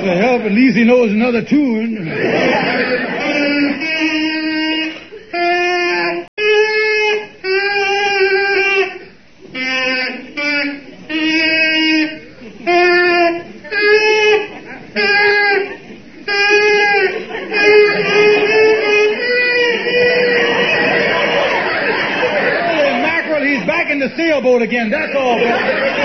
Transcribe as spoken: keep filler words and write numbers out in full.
That's a help. At least he knows another tune. Holy mackerel, he's back in the sailboat again. That's all.